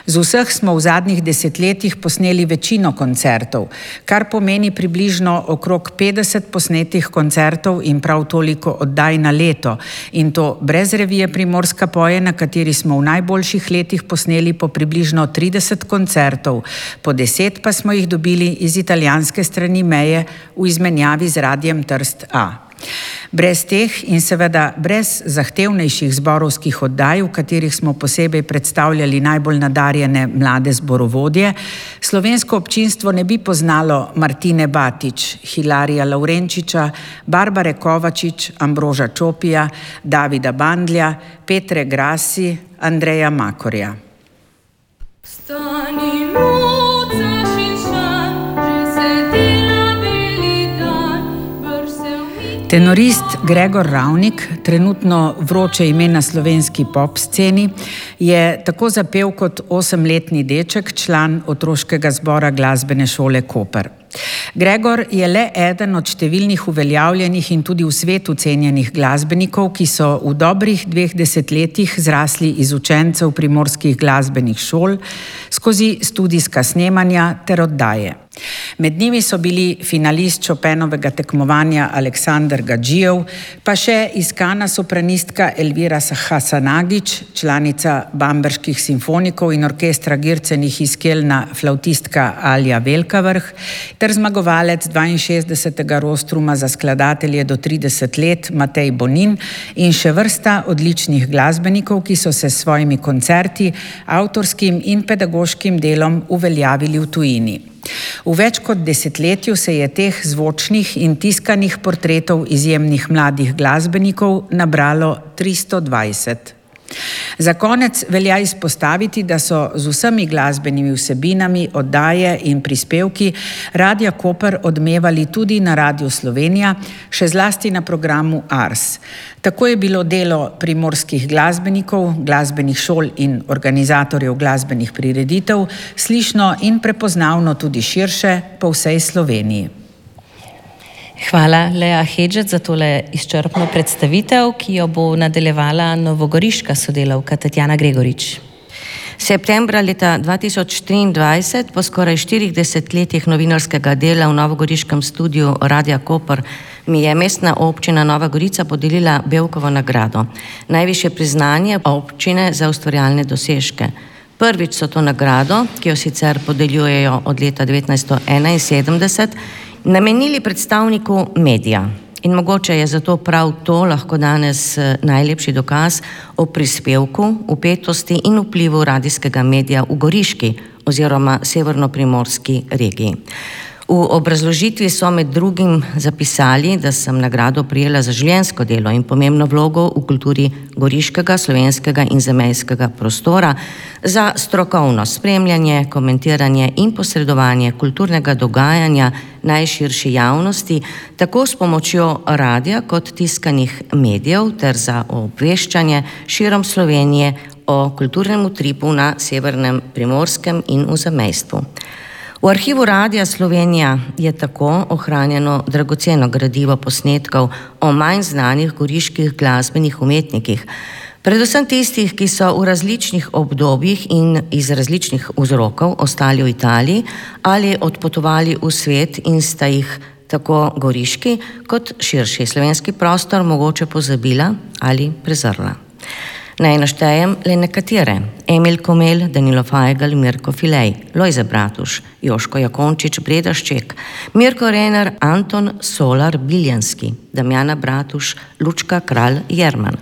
Z vseh smo v zadnjih desetletjih posneli večino koncertov, kar pomeni približno okrog 50 posnetih koncertov in prav toliko oddaj na leto, in to brez revije Primorska poje, na kateri smo v najboljših letih posneli po približno 30 koncertov, po 10 pa smo jih dobili iz italijanske strani meje v izmenjavi z Radiem Trst A. Brez teh in seveda brez zahtevnejših zborovskih oddaj, v katerih smo posebej predstavljali najbolj nadarjene mlade zborovodje, slovensko občinstvo ne bi poznalo Martine Batič, Hilarija Lavrenčiča, Barbare Kovačič, Ambroža Čopija, Davida Bandlja, Petre Grassi, Andreja Makorja. Tenorist Gregor Ravnik, trenutno vroče ime na slovenski pop sceni, je tako zapel kot 8-letni deček, član otroškega zbora glasbene šole Koper. Gregor je le eden od številnih uveljavljenih in tudi v svetu cenjenih glasbenikov, ki so v dobrih 2 desetletjih zrasli iz učencev primorskih glasbenih šol skozi studijska snemanja ter oddaje. Med njimi so bili finalist Chopinovega tekmovanja Aleksander Gadžijev, pa še iskana sopranistka Elvira Hasanagić, članica Bamberških simfonikov in orkestra Gircenih iz Kelna flautistka Alja Velkavrh, ter zmagovalec 62. rostruma za skladatelje do 30 let Matej Bonin in še vrsta odličnih glasbenikov, ki so se s svojimi koncerti, avtorskim in pedagoškim delom uveljavili v tujini. V več kot desetletju se je teh zvočnih in tiskanih portretov izjemnih mladih glasbenikov nabralo 320. Za konec velja izpostaviti, da so z vsemi glasbenimi vsebinami, oddaje in prispevki Radia Koper odmevali tudi na Radiu Slovenija, še zlasti na programu Ars. Tako je bilo delo primorskih glasbenikov, glasbenih šol in organizatorjev glasbenih prireditev slišno in prepoznavno tudi širše po vsej Sloveniji. Hvala, Lea Hedžet, za tole izčrpno predstavitev, ki jo bo nadaljevala novogoriška sodelavka Tatjana Gregorič. Septembra leta 2023, po skoraj 40 letih novinarskega dela v novogoriškem studiu Radia Koper, mi je mestna občina Nova Gorica podelila Bevkovo nagrado, najvišje priznanje občine za ustvarjalne dosežke. Prvič so to nagrado, ki jo sicer podeljujejo od leta 1971, namenili predstavniku medija. In mogoče je zato prav to lahko danes najlepši dokaz o prispevku, vpetosti in vplivu radijskega medija v goriški oziroma severnoprimorski regiji. V obrazložitvi so med drugim zapisali, da sem nagrado prejela za življenjsko delo in pomembno vlogo v kulturi goriškega, slovenskega in zamejskega prostora, za strokovno spremljanje, komentiranje in posredovanje kulturnega dogajanja najširši javnosti, tako s pomočjo radia kot tiskanih medijev, ter za obveščanje širom Slovenije o kulturnem utripu na severnem Primorskem in v zamejstvu. V arhivu Radia Slovenija je tako ohranjeno dragoceno gradivo posnetkov o manj znanih goriških glasbenih umetnikih, predvsem tistih, ki so v različnih obdobjih in iz različnih vzrokov ostali v Italiji ali odpotovali v svet in sta jih tako goriški kot širši slovenski prostor mogoče pozabila ali prezrla. Naj naštejem le nekatere: Emil Komel, Danilo Fajgal, Mirko Filej, Lojze Bratuš, Joško Jakončič, Breda Šček, Mirko Rener, Anton Solar Biljanski, Damjana Bratuš, Lučka Kralj Jerman.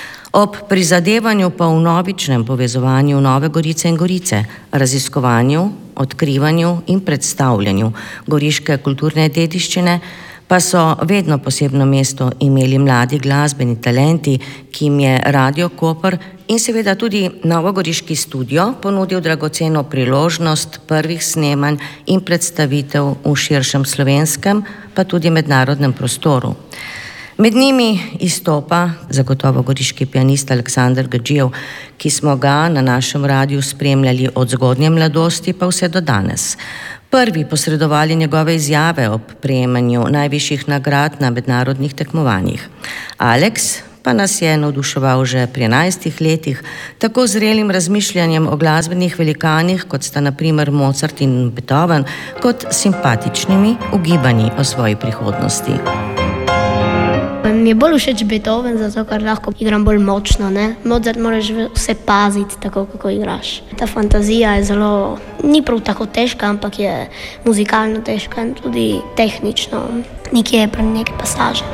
Ob prizadevanju po vnovičnem povezovanju Nove Gorice in Gorice, raziskovanju, odkrivanju in predstavljanju goriške kulturne dediščine, pa so vedno posebno mesto imeli mladi glasbeni talenti, ki jim je Radio Koper in seveda tudi novogoriški studio ponudil dragoceno priložnost prvih snemanj in predstavitev v širšem slovenskem, pa tudi mednarodnem prostoru. Med njimi izstopa zagotovo goriški pianist Aleksander Gadžijev, ki smo ga na našem radiju spremljali od zgodnje mladosti pa vse do danes. Prvi posredovali njegove izjave ob prejemanju najvišjih nagrad na mednarodnih tekmovanjih. Aleks, pa nas je navduševal že pri 11 letih, tako zrelim razmišljanjem o glasbenih velikanih, kot sta na primer Mozart in Beethoven, kot simpatičnimi ugibanji o svoji prihodnosti. Mi je bolj všeč Beethoven, zato ker lahko igram bolj močno, ne? Mozart moraš vse paziti, tako kako igraš. Ta fantazija je zelo, ni prav tako težka, ampak je muzikalno težka in tudi tehnično. Nekje je pre neke pasaže.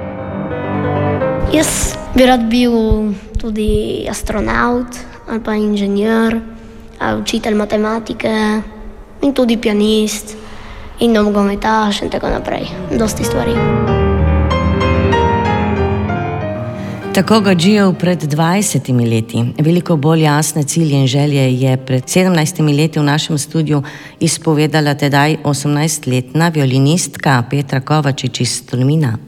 Jaz bi rad bil tudi astronaut ali pa inženir, učitelj matematike in tudi pianist in nogometaš in tako naprej. Dosti stvari. Tako Gadžijev pred 20 leti. Veliko bolj jasne cilje in želje je pred 17 leti v našem studiu izpovedala tedaj 18-letna violinistka Petra Kovačič iz Tolmina.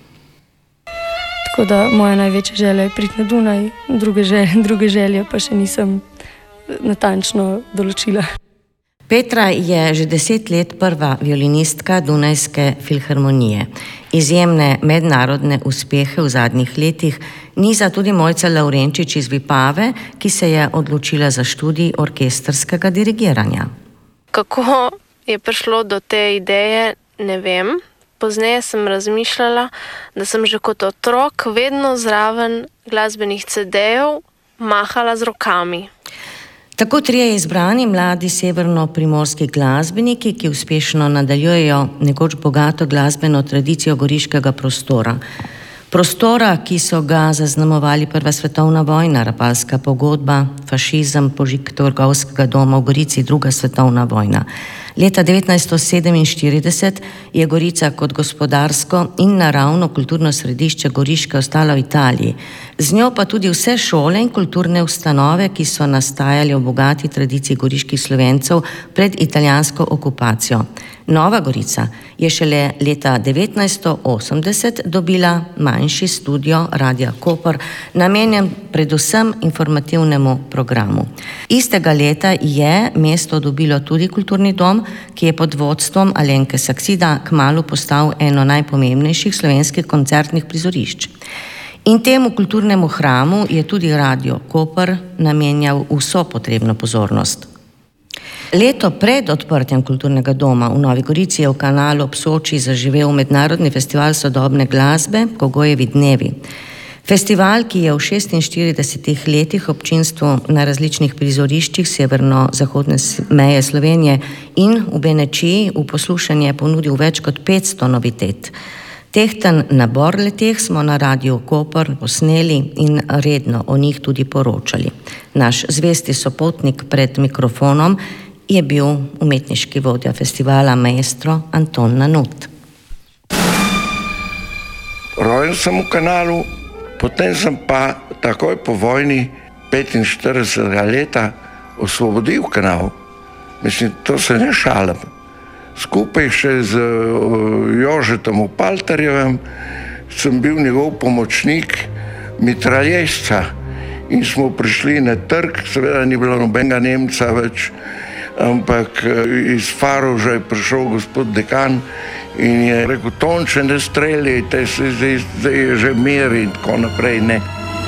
Tako da moja največja želja je priti na Dunaj, druge želje pa še nisem natančno določila. Petra je že 10 let prva violinistka Dunajske filharmonije. Izjemne mednarodne uspehe v zadnjih letih niza tudi Mojca Lavrenčič iz Vipave, ki se je odločila za študij orkestrskega dirigiranja. Kako je prišlo do te ideje, ne vem. Pozneje sem razmišljala, da sem že kot otrok vedno zraven glasbenih CD-jev mahala z rokami. Tako trije izbrani mladi severno-primorski glasbeniki, ki uspešno nadaljujejo nekoč bogato glasbeno tradicijo goriškega prostora. Prostora, ki so ga zaznamovali Prva svetovna vojna, Rapalska pogodba, fašizem, požig trgovskega doma v Gorici, Druga svetovna vojna. Leta 1947 je Gorica kot gospodarsko in naravno kulturno središče Goriške ostala v Italiji. Z njo pa tudi vse šole in kulturne ustanove, ki so nastajali v bogati tradiciji goriških Slovencev pred italijansko okupacijo. Nova Gorica je šele leta 1980 dobila manjši studio Radia Koper, namenjen predvsem informativnemu programu. Istega leta je mesto dobilo tudi kulturni dom, ki je pod vodstvom Alenke Saksida kmalu postal eno najpomembnejših slovenskih koncertnih prizorišč. In temu kulturnemu hramu je tudi Radio Koper namenjal vso potrebno pozornost. Leto pred odprtjem kulturnega doma v Novi Gorici je v Kanalu ob Soči zaživel mednarodni festival sodobne glasbe Kogojevi dnevi. Festival, ki je v 46 letih občinstvu na različnih prizoriščih severno-zahodne meje Slovenije in v Benečiji v poslušanje ponudil več kot 500 novitet. Tehten nabor leteh smo na Radiu Koper posneli in redno o njih tudi poročali. Naš zvesti sopotnik pred mikrofonom je bil umetniški vodja festivala maestro Anton Nanut. Rojen sem v Kanalu, potem sem pa takoj po vojni 45. leta osvobodil Kanal. Mislim, to se ne šalim. Skupaj še z Jožetom Opaltarjevem sem bil njegov pomočnik mitraljezca in smo prišli na trg, seveda ni bilo nobenega Nemca več, ampak iz Faroža je prišel gospod dekan in je rekel, Tonče, ne streljajte, zdaj je že mir in tako naprej, ne.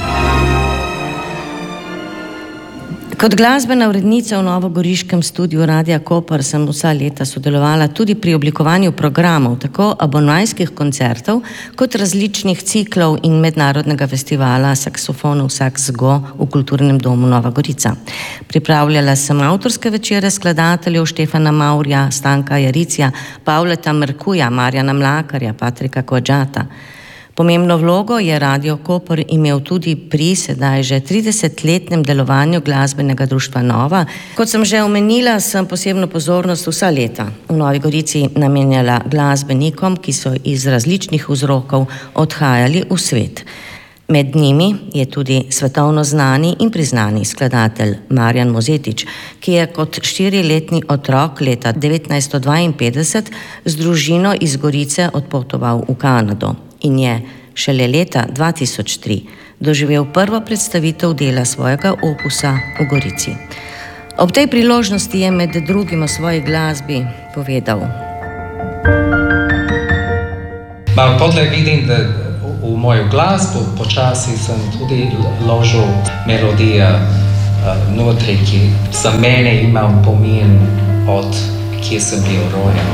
Kot glasbena urednica v novogoriškem studiu Radia Koper sem vsa leta sodelovala tudi pri oblikovanju programov, tako abonmajskih koncertov, kot različnih ciklov in mednarodnega festivala saksofonov Sax Go v kulturnem domu Nova Gorica. Pripravljala sem avtorske večere skladateljev Štefana Maurja, Stanka Jaricija, Pavleta Merkuja, Marjana Mlakarja, Patrika Kodžata. Pomembno vlogo je Radio Koper imel tudi pri sedaj že 30-letnem delovanju glasbenega društva Nova. Kot sem že omenila, sem posebno pozornost vsa leta v Novi Gorici namenjala glasbenikom, ki so iz različnih vzrokov odhajali v svet. Med njimi je tudi svetovno znani in priznani skladatelj Marjan Mozetič, ki je kot 4-letni otrok leta 1952 z družino iz Gorice odpotoval v Kanado in je šele leta 2003 doživel prvo predstavitev dela svojega opusa v Gorici. Ob tej priložnosti je med drugim o svoji glasbi povedal. Podle vidim, da v v mojo glasbo počasi sem tudi ložil melodije notri, ki za mene imel pomen od kje sem bil rojen.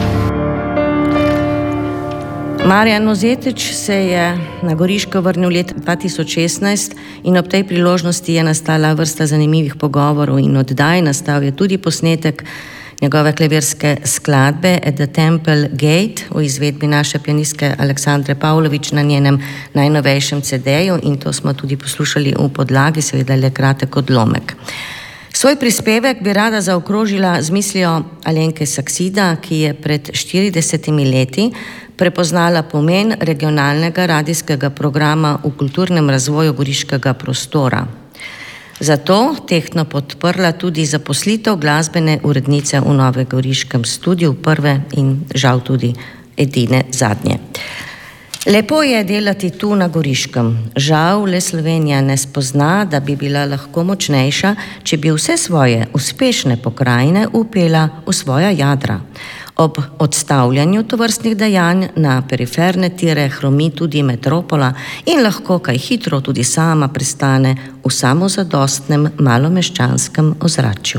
Marjan Mozetič se je na Goriško vrnil leta 2016 in ob tej priložnosti je nastala vrsta zanimivih pogovorov in oddaj. Nastal je tudi posnetek njegove klavirske skladbe At the Temple Gate v izvedbi naše pianistke Aleksandre Pavlović na njenem najnovejšem CD-ju in to smo tudi poslušali v podlagi, seveda le kratek odlomek. Svoj prispevek bi rada zaokrožila z mislijo Alenke Saksida, ki je pred 40 leti prepoznala pomen regionalnega radijskega programa v kulturnem razvoju goriškega prostora. Zato tehtno podprla tudi zaposlitev glasbene urednice v novogoriškem studiu, prve in žal tudi edine zadnje. Lepo je delati tu na Goriškem. Žal le Slovenija ne spozna, da bi bila lahko močnejša, če bi vse svoje uspešne pokrajine upela v svoja jadra. Ob odstavljanju tovrstnih dejanj na periferne tire hromi tudi metropola in lahko kaj hitro tudi sama pristane v samozadostnem malomeščanskem ozračju.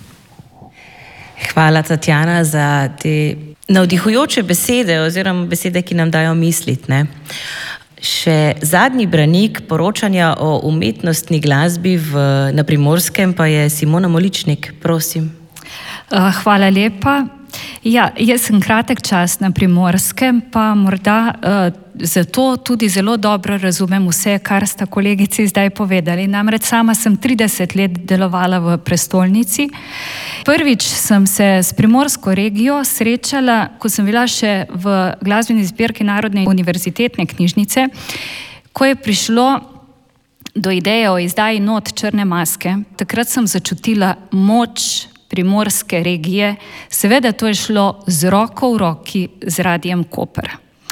Hvala, Tatjana, za te navdihujoče besede oziroma besede, ki nam dajo misliti, ne? Še zadnji branik poročanja o umetnostni glasbi na Primorskem pa je Simona Moličnik, prosim. Hvala lepa. Ja, jaz sem kratek čas na Primorskem, pa morda zato tudi zelo dobro razumem vse, kar sta kolegici zdaj povedali. Namreč sama sem 30 let delovala v prestolnici. Prvič sem se s primorsko regijo srečala, ko sem bila še v glasbeni zbirki Narodne univerzitetne knjižnice, ko je prišlo do ideje o izdaji not Črne maske. Takrat sem začutila moč primorske regije, seveda to je šlo z roko v roki z Radijem Koper.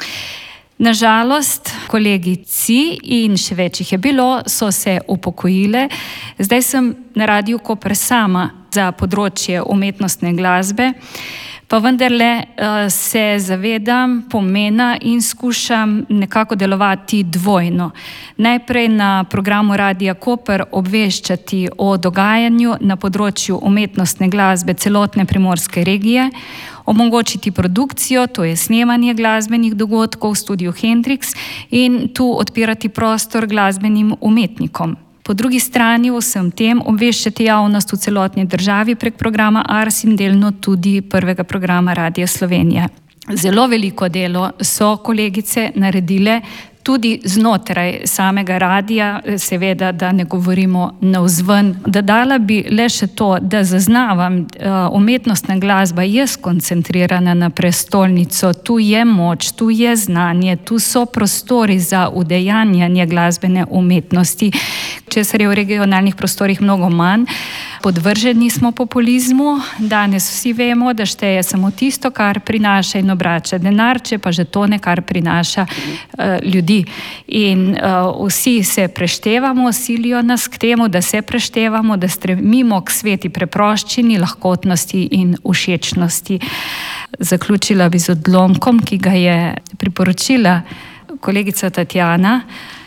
Nažalost, kolegici in še več jih je bilo, so se upokojile. Zdaj sem na Radiju Koper sama za področje umetnostne glasbe, pa vendarle se zavedam pomena in skušam nekako delovati dvojno. Najprej na programu Radija Koper obveščati o dogajanju na področju umetnostne glasbe celotne primorske regije, omogočiti produkcijo, to je snemanje glasbenih dogodkov v studiu Hendrix in tu odpirati prostor glasbenim umetnikom. Po drugi strani vsem tem obveščati javnost v celotni državi prek programa Ars in delno tudi prvega programa Radija Slovenija. Zelo veliko delo so kolegice naredile tudi znotraj samega radija, seveda, da ne govorimo navzven. Dodala bi le še to, da zaznavam, umetnostna glasba je skoncentrirana na prestolnico, tu je moč, tu je znanje, tu so prostori za udejanjanje glasbene umetnosti, česar je v regionalnih prostorih mnogo manj. Podvrženi smo populizmu, danes vsi vemo, da šteje samo tisto, kar prinaša in obrača denar, če pa že to ne kar prinaša ljudi. In vsi se preštevamo, silijo nas k temu, da se preštevamo, da stremimo k sveti preproščini, lahkotnosti in všečnosti. Zaključila bi z odlomkom, ki ga je priporočila kolegica Tatjana,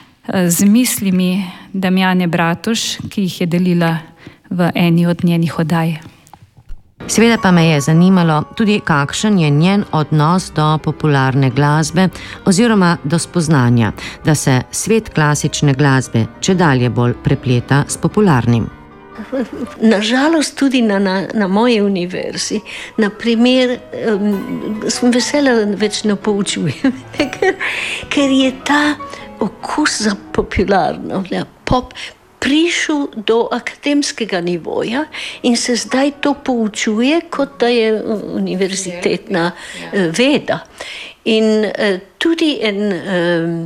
z mislimi Damjane Bratuš, ki jih je delila v eni od njenih oddaj. Seveda pa me je zanimalo tudi, kakšen je njen odnos do popularne glasbe oziroma do spoznanja, da se svet klasične glasbe čedalje bolj prepleta s popularnim. Nažalost tudi na moji univerzi, na primer, sem vesela, da več ne poučujem, ker je ta okus za popularno, pop, prišel do akademskega nivoja in se zdaj to poučuje, kot da je univerzitetna veda. In tudi en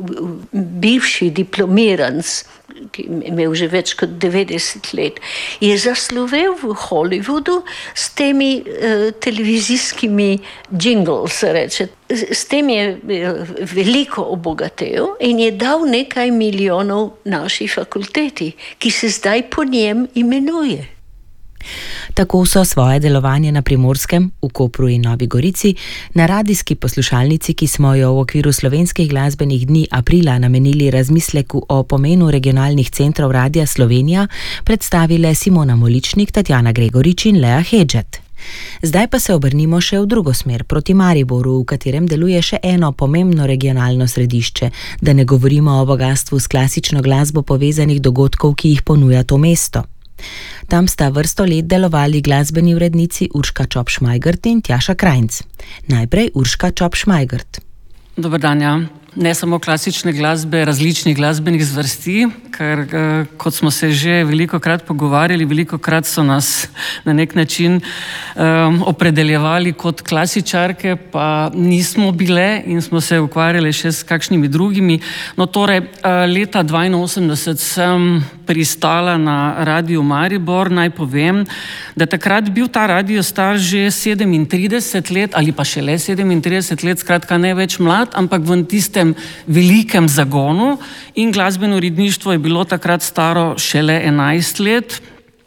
bivši diplomiranc, ki je imel že več kot 90 let, je zaslovel v Hollywoodu s temi televizijskimi jingles, reče. S tem je veliko obogatel in je dal nekaj milijonov naši fakulteti, ki se zdaj po njem imenuje. Tako so svoje delovanje na Primorskem, v Kopru in Novi Gorici na radijski poslušalnici, ki smo jo v okviru slovenskih glasbenih dni aprila namenili razmisleku o pomenu regionalnih centrov Radia Slovenija, predstavile Simona Moličnik, Tatjana Gregorič in Lea Hedžet. Zdaj pa se obrnimo še v drugo smer, proti Mariboru, v katerem deluje še eno pomembno regionalno središče, da ne govorimo o bogastvu s klasično glasbo povezanih dogodkov, ki jih ponuja to mesto. Tam sta vrsto let delovali glasbeni urednici Urška Čop-Šmajgrt in Tjaša Krajnc. Najprej Urška Čop-Šmajgrt. Dobar dan, ja. Ne samo klasične glasbe, različnih glasbenih zvrsti, ker kot smo se že velikokrat pogovarjali, velikokrat so nas na nek način opredeljevali kot klasičarke, pa nismo bile in smo se ukvarjali še s kakšnimi drugimi. No, torej, leta 1982 sem pristala na Radiu Maribor. Naj povem, da takrat bil ta radio star že 37 let ali pa šele 37 let, skratka ne več mlad, ampak v tistem velikem zagonu, in glasbeno uredništvo je bilo takrat staro šele 11 let.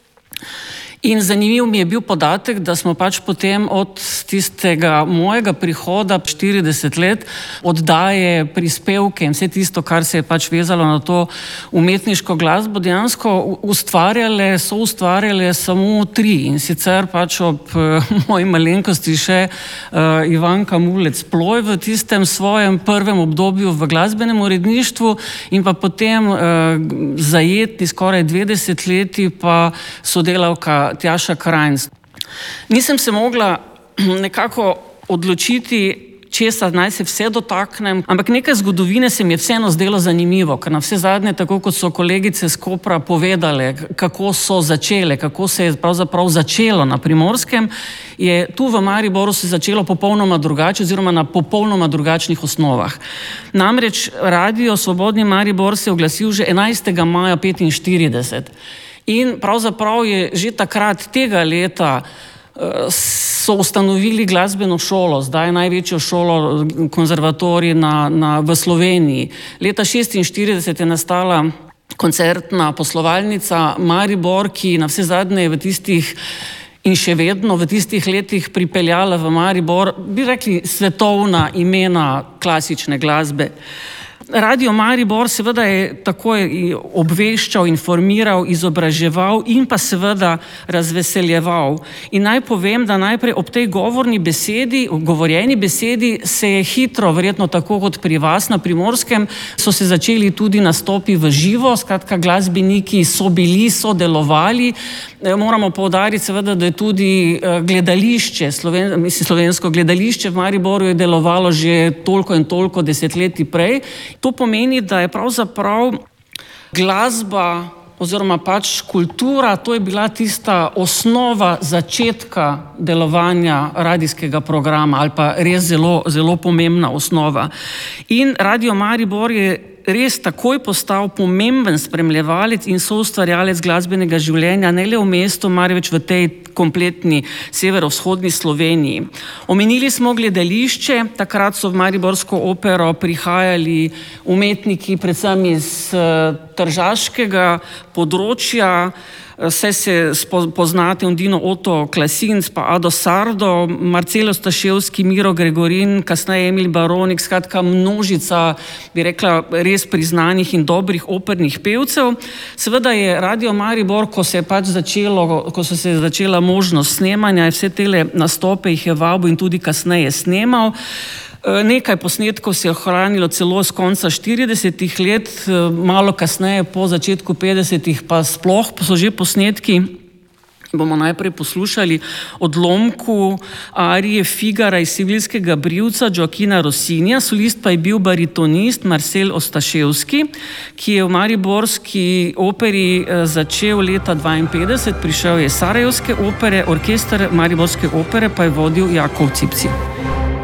In zanimiv mi je bil podatek, da smo pač potem od tistega mojega prihoda 40 let oddaje, prispevke in vse tisto, kar se je pač vezalo na to umetniško glasbo, dejansko soustvarjale samo 3, in sicer pač ob moji malenkosti še Ivanka Mulec-Ploj v tistem svojem prvem obdobju v glasbenem uredništvu in pa potem zajetni skoraj 2 desetletji pa sodelavka Tjaša Krajnc. Nisem se mogla nekako odločiti, česa naj se vse dotaknem, ampak nekaj zgodovine se mi je vseeno zdelo zanimivo, ker na vse zadnje, tako kot so kolegice z Kopra povedale, kako so začele, kako se je pravzaprav začelo na Primorskem, je tu v Mariboru se začelo popolnoma drugače oziroma na popolnoma drugačnih osnovah. Namreč Radio Svobodni Maribor se je oglasil že 11. maja 1945. In pravzaprav je že takrat tega leta so ustanovili glasbeno šolo, zdaj največjo šolo, konzervatorij v Sloveniji. Leta 1946 je nastala koncertna poslovalnica Maribor, ki na vse zadnje v tistih in še vedno v tistih letih pripeljala v Maribor, bi rekli, svetovna imena klasične glasbe. Radio Maribor seveda je takoj obveščal, informiral, izobraževal in pa seveda razveseljeval. In naj povem, da najprej ob tej govorjeni besedi se je hitro, verjetno tako kot pri vas na Primorskem, so se začeli tudi nastopi v živo, skratka glasbeniki so delovali. Moramo poudariti seveda, da je tudi gledališče, slovensko gledališče v Mariboru je delovalo že toliko in toliko desetletij prej. To pomeni, da je pravzaprav glasba oziroma pač kultura, to je bila tista osnova začetka delovanja radijskega programa ali pa res zelo, zelo pomembna osnova. In Radio Maribor je res takoj postal pomemben spremljevalec in soustvarjalec glasbenega življenja, ne le v mestu, marveč v tej kompletni severovzhodni Sloveniji. Omenili smo gledališče, takrat so v Mariborsko opero prihajali umetniki, predvsem iz tržaškega področja. Vse se poznate, Undino Oto Klasinc, pa Ado Sardo, Marcelo Staševski, Miro Gregorin, kasneje Emil Baronik, skratka množica, bi rekla, res priznanih in dobrih opernih pevcev. Seveda je Radio Maribor, ko se je začela možnost snemanja, vse tele nastope jih je vabil in tudi kasneje snemal. Nekaj posnetkov se je ohranilo celo z konca 40-ih let, malo kasneje po začetku 50-ih pa sploh so že posnetki. Bomo najprej poslušali odlomku arije Figara iz Sevilskega brivca Gioacchina Rossinija, solist pa je bil baritonist Marcel Ostaševski, ki je v mariborski operi začel leta 1952, prišel je iz sarajevske opere, orkester mariborske opere pa je vodil Jakov Cipci.